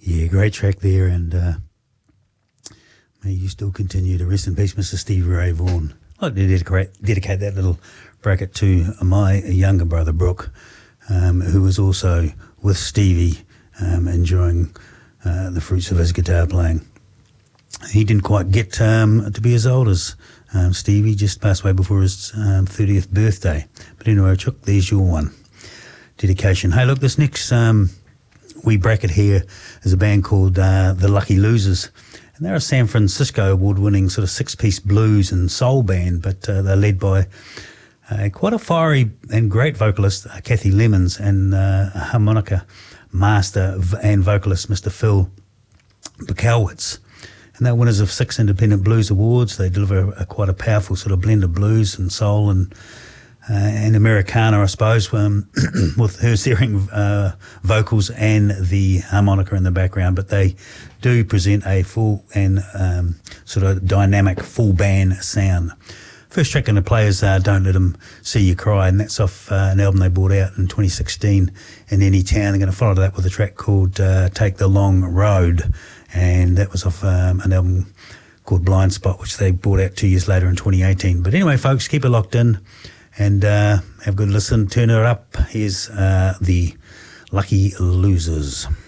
Yeah, great track there, and may you still continue to rest in peace, Mr. Stevie Ray Vaughan. I'd like to dedicate that little bracket to my younger brother, Brooke, who was also with Stevie, enjoying the fruits of his guitar playing. He didn't quite get to be as old as Stevie, just passed away before his 30th birthday. But anyway, Chuck, there's your one. Dedication. Hey, look, this next wee bracket here is a band called The Lucky Losers. And they're a San Francisco award-winning sort of six-piece blues and soul band, but they're led by quite a fiery and great vocalist, Kathy Lemons, and a harmonica master and vocalist, Mr. Phil Bukowitz. And they're winners of 6 Independent Blues Awards. They deliver quite a powerful sort of blend of blues and soul and Americana, I suppose, with her searing vocals and the harmonica in the background. But they do present a full and sort of dynamic full band sound. First track on the play is Don't Let 'Em See You Cry, and that's off an album they brought out in 2016 in Any Town. They're going to follow that with a track called Take the Long Road, and that was off an album called Blind Spot, which they brought out 2 years later in 2018. But anyway, folks, keep it locked in and have a good listen. Turn it up. Here's the Lucky Losers.